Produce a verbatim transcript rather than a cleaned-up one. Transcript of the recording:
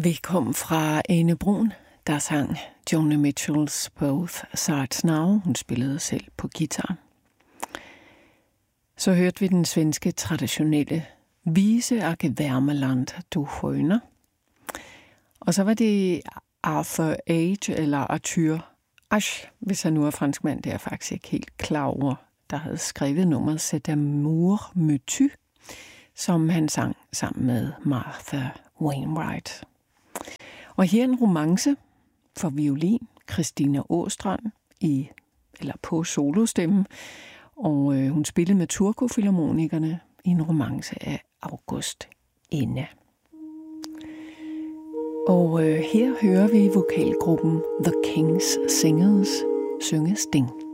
Vi kom fra Ane Brun, der sang Joni Mitchells Both Sides Now. Hun spillede selv på guitar. Så hørte vi den svenske traditionelle vise Ake Värmeland du sköna. Og så var det Arthur Age, eller Arthur Ashe, hvis han nu er franskmand, det er jeg faktisk ikke helt klar over, der havde skrevet nummeret C'est amour me tue, som han sang sammen med Martha Wainwright. Og her en romance for violin, Christina Åstrand i, eller på solostemme, og øh, hun spillede med Turku-filharmonikerne i en romance af August Enne. Og øh, her hører vi vokalgruppen The King's Singers synge Sting.